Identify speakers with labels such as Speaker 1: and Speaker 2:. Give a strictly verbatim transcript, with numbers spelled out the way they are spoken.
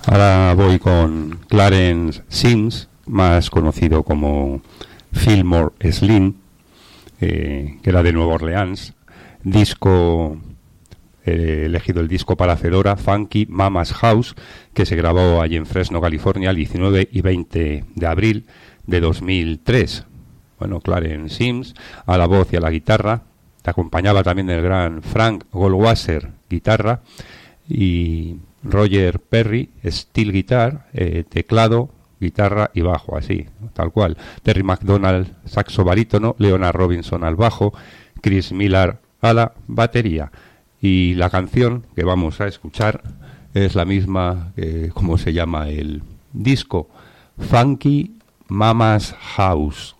Speaker 1: Ahora voy con Clarence Sims, más conocido como Fillmore Slim, eh, que era de Nueva Orleans. Disco, eh, elegido el disco para hacer hora, Funky Mama's House, que se grabó allí en Fresno, California, el diecinueve y veinte de abril de dos mil tres. Bueno, Clarence Sims a la voz y a la guitarra. Te acompañaba también el gran Frank Goldwasser, guitarra, y Roger Perry, steel guitar, eh, teclado, guitarra y bajo, así, tal cual. Terry McDonald, saxo barítono, Leonard Robinson al bajo, Chris Miller a la batería. Y la canción que vamos a escuchar es la misma que como se llama el disco, Funky Mama's House.